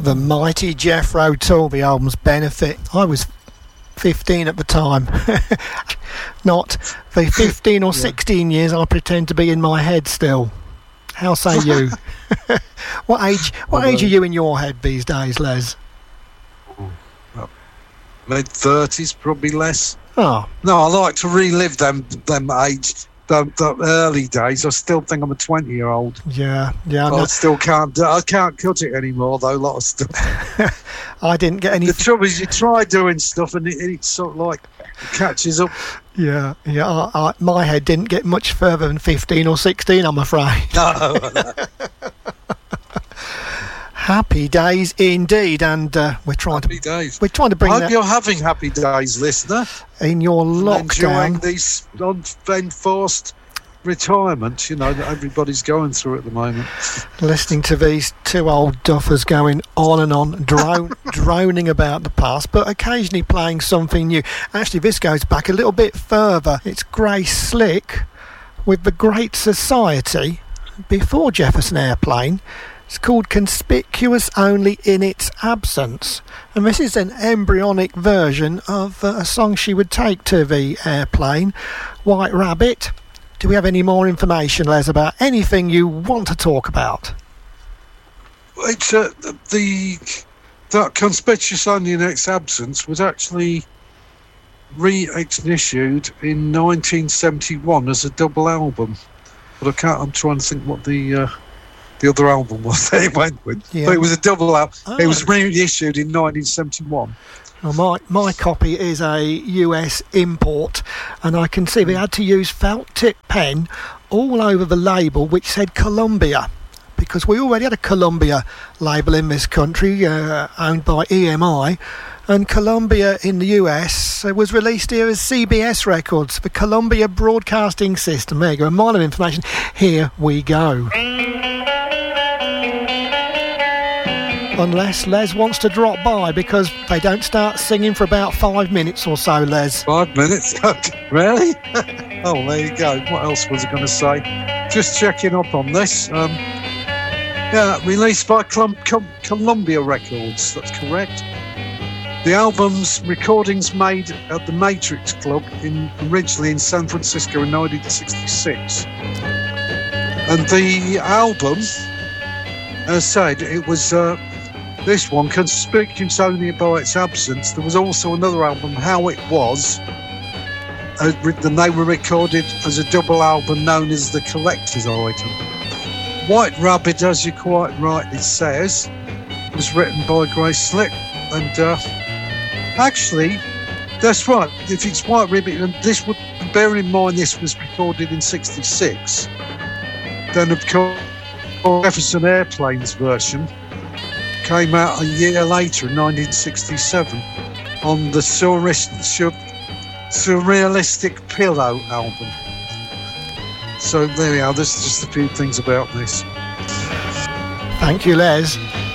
The mighty Jethro Tull, the album's Benefit. I was 15 at the time. Not the 15 or 16 years I pretend to be in my head still. How say you? What age are you in your head these days, Les? Well, mid-30s, probably less. Oh. No, I like to relive them age, the early days. I still think I'm a 20-year-old. Yeah. I still can't. I can't cut it anymore, though. A lot of stuff. I didn't get any. The trouble is, you try doing stuff, and it sort of like catches up. Yeah. My head didn't get much further than 15 or 16, I'm afraid. No. Happy days indeed, and we're trying to bring. I hope you're having happy days, listener. In your lockdown, enjoying these unenforced retirement, that everybody's going through at the moment. Listening to these two old duffers going on and on, droning about the past, but occasionally playing something new. Actually, this goes back a little bit further. It's Grace Slick with The Great Society before Jefferson Airplane. It's called Conspicuous Only in Its Absence, and this is an embryonic version of a song she would take to the airplane, White Rabbit. Do we have any more information, Les, about anything you want to talk about? It's that Conspicuous Only in Its Absence was actually reissued in 1971 as a double album, but I'm trying to think what the other album was that it went with. Yeah. But it was a double album. Oh. It was reissued in 1971. Well, my copy is a US import, and I can see they had to use felt tip pen all over the label which said Columbia, because we already had a Columbia label in this country owned by EMI, and Columbia in the US was released here as CBS Records, the Columbia Broadcasting System. There you go, a minor information. Here we go. Unless Les wants to drop by, because they don't start singing for about 5 minutes or so, Les. 5 minutes? Really? Oh, there you go. What else was I going to say? Just checking up on this. Released by Columbia Records, that's correct. The album's recordings made at the Matrix Club originally in San Francisco in 1966. And the album, as said, it was... this one, Conspicuous Only by Its Absence. There was also another album, How It Was, and they were recorded as a double album known as The Collector's Item. White Rabbit, as you quite rightly says, was written by Grace Slick, and actually, that's right, if it's White Rabbit, and this would, bear in mind this was recorded in 66, then of course Jefferson Airplane's version came out a year later in 1967 on the Surrealistic Pillow album. So there we are, there's just a few things about this. Thank you, Les.